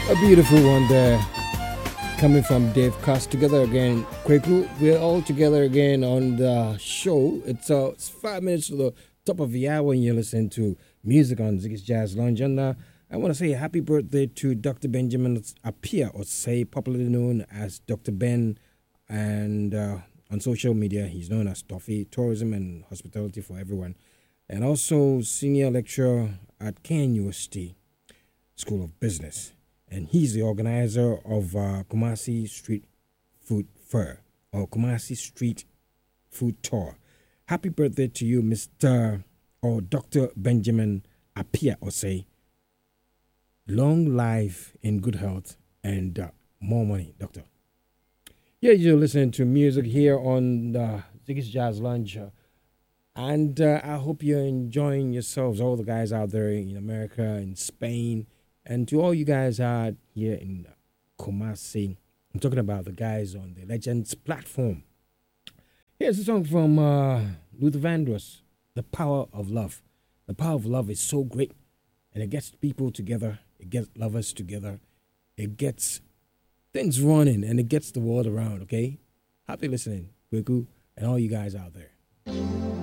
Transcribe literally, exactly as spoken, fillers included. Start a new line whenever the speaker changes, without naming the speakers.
A beautiful one there. Coming from Dave Cass, together again. Kweku, we're all together again on the show. It's, uh, it's five minutes to the top of the hour when you listen to music on Ziggy's Jazz Lounge. And uh, I want to say happy birthday to Doctor Benjamin Appiah, or say popularly known as Doctor Ben. And uh, on social media, he's known as Toffee, Tourism and Hospitality for Everyone. And also senior lecturer at Kenya University School of Business. And he's the organizer of uh, Kumasi Street Food Fair, or Kumasi Street Food Tour. Happy birthday to you, Mister or Doctor Benjamin Appiah, or say, long life in good health and uh, more money, Doctor. Yeah, you're listening to music here on the Ziggy's Jazz Lounge. Uh, and uh, I hope you're enjoying yourselves, all the guys out there in America, in Spain, and to all you guys out here in Kumasi. I'm talking about the guys on the Legends platform. Here's a song from uh, Luther Vandross, The Power of Love. The power of love is so great, and it gets people together. It gets lovers together. It gets things running, and it gets the world around, okay? Happy listening, Kweku, and all you guys out there.